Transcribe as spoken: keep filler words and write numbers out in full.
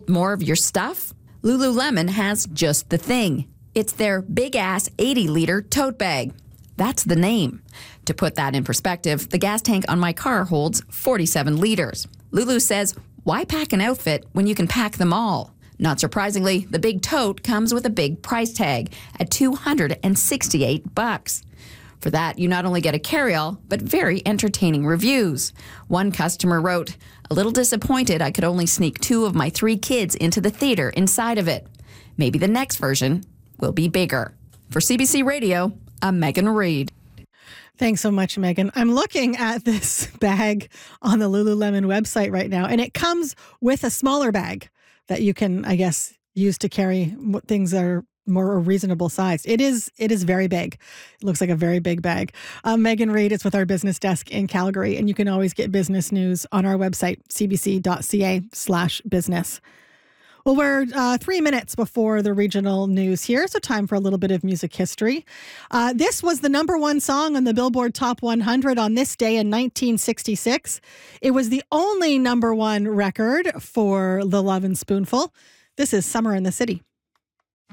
more of your stuff? Lululemon has just the thing. It's their big-ass eighty-liter tote bag. That's the name. To put that in perspective, the gas tank on my car holds forty-seven liters. Lulu says, why pack an outfit when you can pack them all? Not surprisingly, the big tote comes with a big price tag at two hundred sixty-eight bucks. For that, you not only get a carry-all, but very entertaining reviews. One customer wrote, a little disappointed I could only sneak two of my three kids into the theater inside of it. Maybe the next version will be bigger. For C B C Radio, I'm Megan Reid. Thanks so much, Megan. I'm looking at this bag on the Lululemon website right now, and it comes with a smaller bag that you can, I guess, use to carry things that are more reasonable sized. It is it is very big. It looks like a very big bag. Um, Megan Reid is with our business desk in Calgary, and you can always get business news on our website, c b c dot c a slash business. Well, we're uh, three minutes before the regional news here, so time for a little bit of music history. Uh, this was the number one song on the Billboard Top one hundred on this day in nineteen sixty-six. It was the only number one record for The Lovin' Spoonful. This is Summer in the City.